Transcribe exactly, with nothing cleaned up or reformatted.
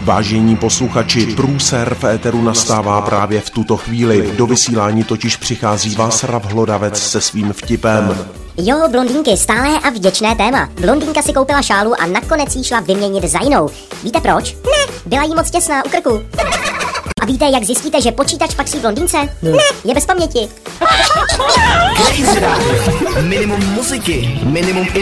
Vážení posluchači, průser v éteru nastává právě v tuto chvíli. Do vysílání totiž přichází Václav Hlodavec se svým vtipem. Jo, blondýnky, stálé a vděčné téma. Blondýnka si koupila šálu a nakonec jí šla vyměnit za jinou. Víte proč? Ne. Byla jí moc těsná u krku. A víte, jak zjistíte, že počítač patří blondýnce? Ne. Je bez paměti. Minimum muziky, minimum